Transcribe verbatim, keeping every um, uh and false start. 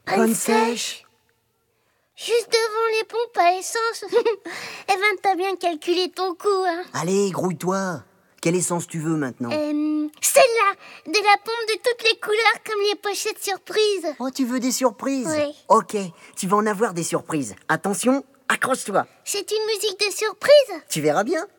Panne sèche. Juste devant les pompes à essence. Eh ben, t'as bien calculé ton coût, hein. Allez, grouille-toi. Quelle essence tu veux maintenant? Euh, celle-là, de la pompe de toutes les couleurs comme les pochettes surprises. Oh, tu veux des surprises? Oui. Ok, tu vas en avoir des surprises. Attention, accroche-toi. C'est une musique de surprise? Tu verras bien.